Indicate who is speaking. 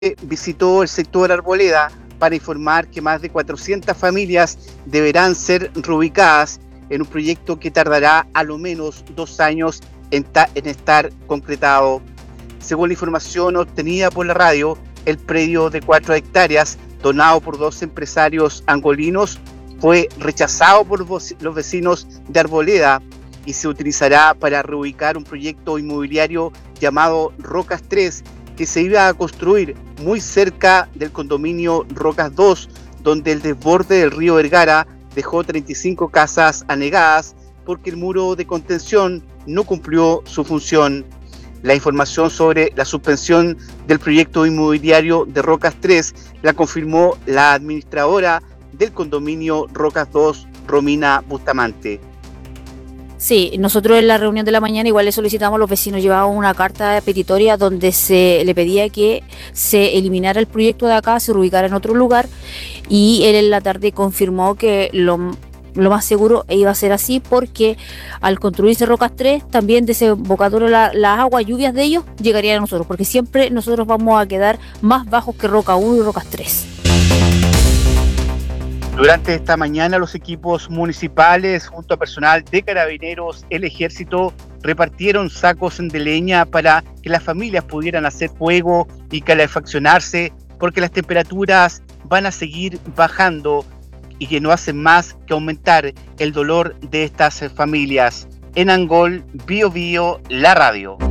Speaker 1: visitó el sector Arboleda para informar que más de 400 familias deberán ser reubicadas en un proyecto que tardará a lo menos 2 años en estar concretado. Según la información obtenida por la radio, el predio de 4 hectáreas, donado por 2 empresarios angolinos, fue rechazado por los vecinos de Arboleda y se utilizará para reubicar un proyecto inmobiliario llamado Rocas 3, que se iba a construir muy cerca del condominio Rocas 2, donde el desborde del río Vergara dejó 35 casas anegadas porque el muro de contención no cumplió su función. La información sobre la suspensión del proyecto inmobiliario de Rocas 3 la confirmó la administradora del condominio Rocas 2, Romina Bustamante.
Speaker 2: Sí, nosotros en la reunión de la mañana igual le solicitamos a los vecinos, llevábamos una carta petitoria donde se le pedía que se eliminara el proyecto de acá, se reubicara en otro lugar, y él en la tarde confirmó que lo más seguro iba a ser así, porque al construirse Rocas 3 también desembocadura las aguas, lluvias de ellos llegarían a nosotros, porque siempre nosotros vamos a quedar más bajos que Roca 1 y Rocas 3.
Speaker 1: Durante esta mañana los equipos municipales junto a personal de Carabineros, el Ejército, repartieron sacos de leña para que las familias pudieran hacer fuego y calefaccionarse, porque las temperaturas van a seguir bajando y que no hacen más que aumentar el dolor de estas familias. En Angol, Bio Bio, la radio.